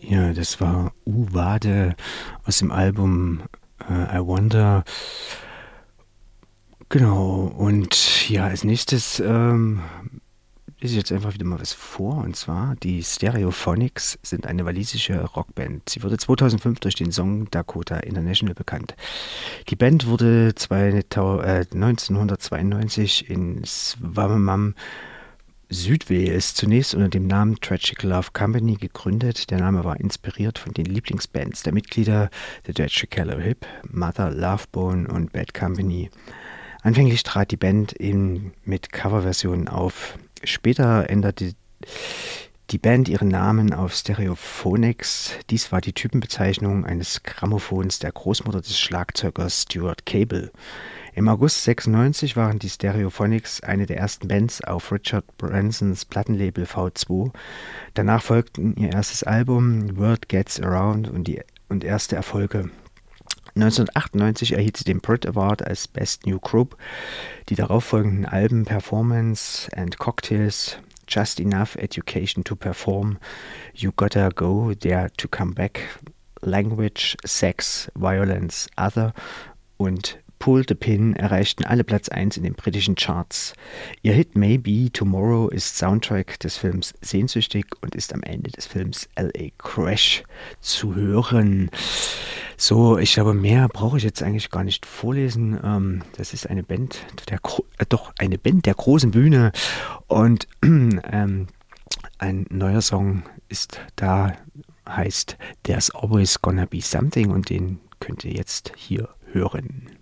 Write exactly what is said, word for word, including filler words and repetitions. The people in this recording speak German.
Ja, das war Uwade aus dem Album äh, I Wonder. Genau, und ja, als nächstes ähm, lese ich jetzt einfach wieder mal was vor. Und zwar, die Stereophonics sind eine walisische Rockband. Sie wurde zweitausendfünf durch den Song Dakota International bekannt. Die Band wurde zweitausend, äh, neunzehnhundertzweiundneunzig in Swamam, Südwales zunächst unter dem Namen Tragic Love Company gegründet. Der Name war inspiriert von den Lieblingsbands der Mitglieder, The Tragic Colour Hip, Mother Love Bone und Bad Company. Anfänglich trat die Band eben mit Coverversionen auf. Später änderte die Band ihren Namen auf Stereophonics. Dies war die Typenbezeichnung eines Grammophons der Großmutter des Schlagzeugers Stuart Cable. Im August sechsundneunzig waren die Stereophonics eine der ersten Bands auf Richard Bransons Plattenlabel V zwei. Danach folgten ihr erstes Album Word Gets Around und, die, und erste Erfolge. neunzehnhundertachtundneunzig erhielt sie den Brit Award als Best New Group. Die darauffolgenden Alben Performance and Cocktails, Just Enough Education to Perform, You Gotta Go, Dare to Come Back, Language, Sex, Violence, Other und Pull the Pin erreichten alle Platz eins in den britischen Charts. Ihr Hit Maybe Tomorrow ist Soundtrack des Films Sehnsüchtig und ist am Ende des Films L A Crash zu hören. So, ich glaube, mehr brauche ich jetzt eigentlich gar nicht vorlesen. Ähm, das ist eine Band der Gro- äh, doch eine Band der großen Bühne und ähm, ein neuer Song ist da, heißt There's Always Gonna Be Something und den könnt ihr jetzt hier hören.